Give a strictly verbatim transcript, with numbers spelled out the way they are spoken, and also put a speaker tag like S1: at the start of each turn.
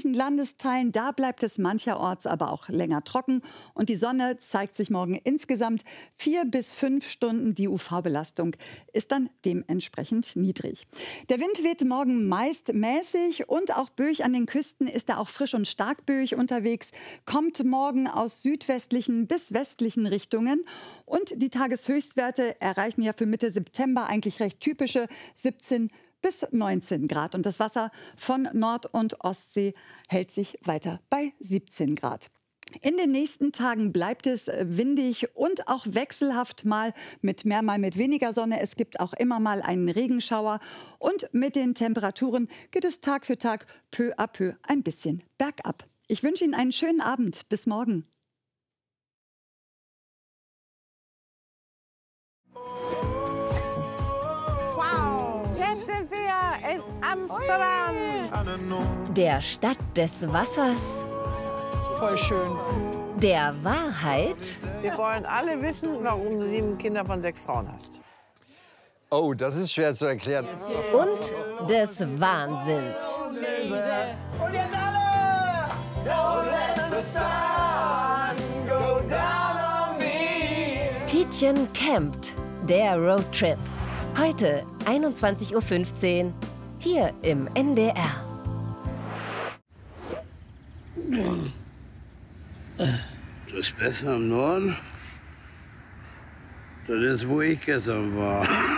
S1: südlichen Landesteilen, da bleibt es mancherorts aber auch länger trocken. Und die Sonne zeigt sich morgen insgesamt vier bis fünf Stunden. Die U V-Belastung ist dann dementsprechend niedrig. Der Wind weht morgen meist mäßig und auch böig an den Küsten ist er auch frisch und stark böig unterwegs. Kommt morgen aus südwestlichen bis westlichen Richtungen. Und die Tageshöchstwerte erreichen ja für Mitte September eigentlich recht typische siebzehn bis neunzehn Grad. Und das Wasser von Nord- und Ostsee hält sich weiter bei siebzehn Grad. In den nächsten Tagen bleibt es windig und auch wechselhaft, mal mit mehr, mal mit weniger Sonne. Es gibt auch immer mal einen Regenschauer. Und mit den Temperaturen geht es Tag für Tag peu à peu ein bisschen bergab. Ich wünsche Ihnen einen schönen Abend. Bis morgen.
S2: Jetzt sind wir in Amsterdam.
S3: Der Stadt des Wassers.
S2: Voll schön.
S3: Der Wahrheit.
S2: Wir wollen alle wissen, warum du sieben Kinder von sechs Frauen hast.
S4: Oh, das ist schwer zu erklären.
S3: Und des Wahnsinns.
S5: Und jetzt alle! Don't let the sun go down on me.
S3: Tietjen campt. Der Roadtrip. Heute einundzwanzig Uhr fünfzehn. Hier im N D R.
S6: Das ist besser im Norden. Das ist, wo ich gestern war.